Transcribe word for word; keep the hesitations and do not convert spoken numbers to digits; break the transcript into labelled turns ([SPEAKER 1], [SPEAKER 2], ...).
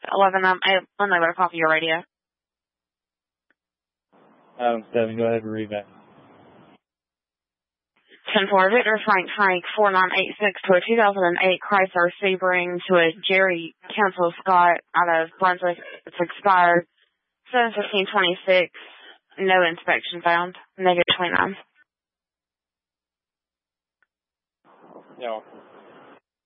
[SPEAKER 1] eleven um eight. One number, copy your radio.
[SPEAKER 2] Adam seven, go ahead and read back.
[SPEAKER 1] ten four, Victor Frank Frank, four nine eight six, to a two thousand eight Chrysler Sebring to a Jerry Cancel Scott out of Brunswick. It's expired. seven fifteen twenty-six, no inspection found. Negative twenty-nine.
[SPEAKER 2] Yeah.